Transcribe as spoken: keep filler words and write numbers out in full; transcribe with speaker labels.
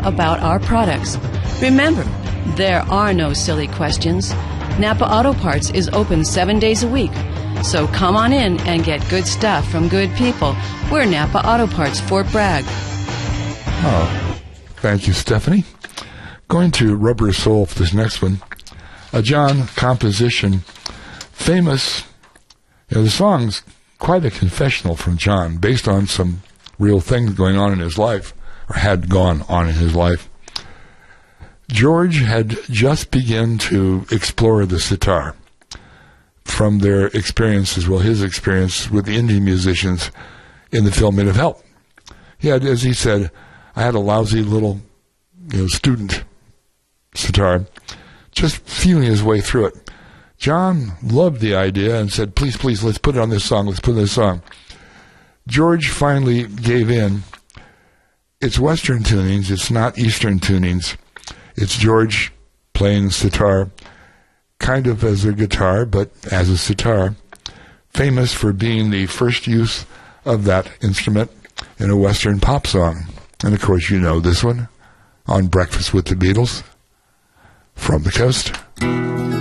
Speaker 1: about our products. Remember, there are no silly questions. Napa Auto Parts is open seven days a week. So come on in and get good stuff from good people. We're Napa Auto Parts, Fort Bragg.
Speaker 2: Oh, thank you, Stephanie. Going to Rubber Soul for this next one. A John composition, famous. You know, the song's quite a confessional from John, based on some real things going on in his life, or had gone on in his life. George had just begun to explore the sitar from their experiences, well, his experience with the indie musicians in the film Bit of Help. He had, as he said, I had a lousy little, you know, student sitar, just feeling his way through it. John loved the idea and said, please, please, let's put it on this song, let's put it on this song. George finally gave in. It's Western tunings, it's not Eastern tunings. It's George playing sitar, kind of as a guitar, but as a sitar, famous for being the first use of that instrument in a Western pop song. And, of course, you know this one on Breakfast with the Beatles, From the Coast.